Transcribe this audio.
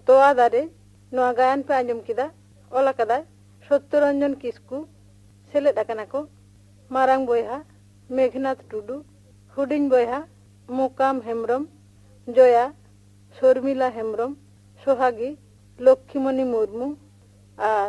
तोआ दारे नोआ गायन पे आंजम किदा ओला कदा सत्यरंजन किस्कू सेलेद आकाना को मारांग बोयहा मेघनाथ टुडू हुडिंग बोयहा मुकाम हेम्ब्रम जया शर्मिला हेम्ब्रम सोहागी लक्ष्मीमणि मुर्मू और